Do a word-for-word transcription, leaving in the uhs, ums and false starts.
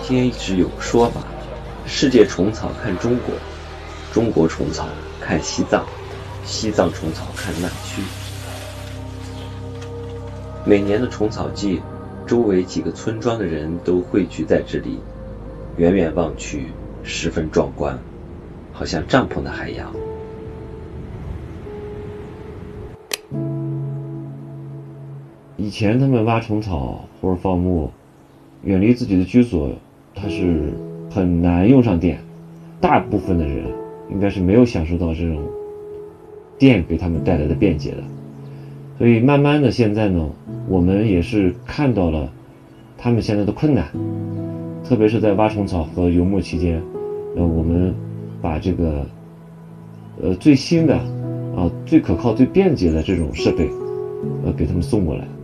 间一直有个说法，世界虫草看中国，中国虫草看西藏，西藏虫草看南区。每年的虫草季，周围几个村庄的人都汇聚在这里，远远望去十分壮观，好像帐篷的海洋。 以前他们挖虫草或者放牧，远离自己的居所，它是很难用上电，大部分的人应该是没有享受到这种电给他们带来的便捷的。所以慢慢的现在呢，我们也是看到了他们现在的困难，特别是在挖虫草和游牧期间，呃，我们把这个呃最新的啊最可靠最便捷的这种设备呃给他们送过来。